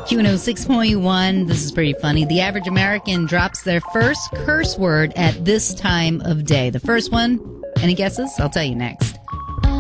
Q106.1. This is pretty funny. The average American drops their first curse word at this time of day. The first one, any guesses? I'll tell you next.